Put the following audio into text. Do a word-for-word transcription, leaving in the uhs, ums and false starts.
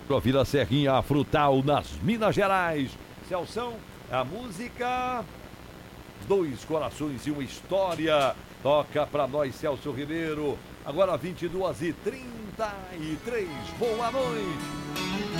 Ouvir a Serrinha Frutal nas Minas Gerais. Celção, a música Dois Corações e uma História. Toca pra nós, Celso Ribeiro. Agora vinte e duas e trinta e três. Boa noite.